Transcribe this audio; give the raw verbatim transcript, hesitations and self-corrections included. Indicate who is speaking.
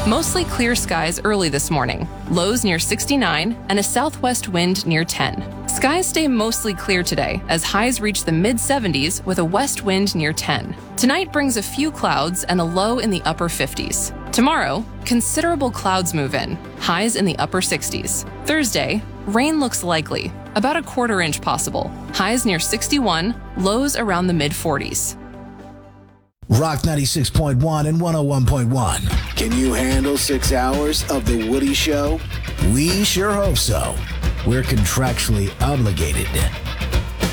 Speaker 1: Mostly clear skies early this morning. Lows near sixty-nine and a southwest wind near ten. Skies stay mostly clear today as highs reach the mid seventies with a west wind near ten. Tonight brings a few clouds and a low in the upper fifties. Tomorrow, considerable clouds move in, highs in the upper sixties. Thursday, rain looks likely, about a quarter inch possible. Highs near sixty-one, lows around the mid forties.
Speaker 2: Rock ninety-six point one and one oh one point one.
Speaker 3: Can you handle six hours of The Woody Show?
Speaker 2: We sure hope so. We're contractually obligated.